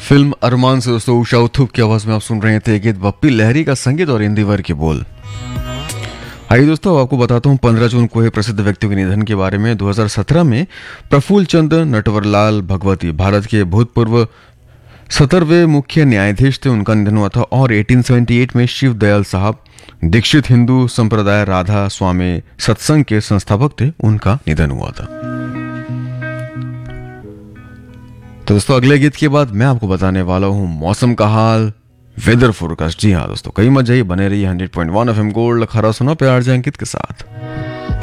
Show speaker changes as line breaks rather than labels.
Film अरमान से दोस्तों उषा उत्थुप की आवाज में आप सुन रहे थे गीत बप्पी लहरी का संगीत और इंदिवर के बोल। आइए दोस्तों आपको बताता हूँ 15 जून को हुए प्रसिद्ध व्यक्तियों के निधन के बारे में। 2017 में प्रफुल्ल चंद नटवरलाल भगवती भारत के भूतपूर्व 17वें मुख्य न्यायाधीश थे, उनका निधन हुआ था। और 1878 में शिव दयाल साहब दीक्षित हिंदू संप्रदाय राधा स्वामी सत्संग के संस्थापक थे, उनका निधन हुआ था। तो दोस्तों अगले गीत के बाद मैं आपको बताने वाला हूं मौसम का हाल, वेदर फोरकास्ट। जी हाँ दोस्तों, कहीं मत जाइए, बने रहिए 100.1 FM गोल्ड खरा सुना प्यार अंकित के साथ।